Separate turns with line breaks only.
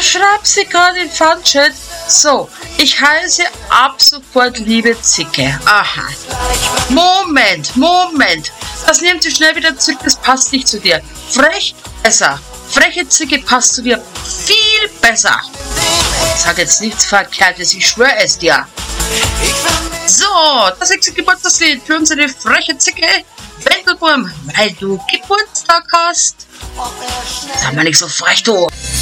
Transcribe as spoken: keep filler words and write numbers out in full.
schreibt sie gerade in Funchat. So, ich heiße ab sofort liebe Zicke. Aha. Moment, Moment. Das nimmt sie schnell wieder zurück, das passt nicht zu dir. Frech, besser. Freche Zicke passt zu dir viel besser. Sag jetzt nichts Verkehrtes, ich schwöre es dir. So, das nächste Geburtstagslied für unsere freche Zicke. Wendelburm, weil du Geburtstag hast. Sag mal nicht so frech, du.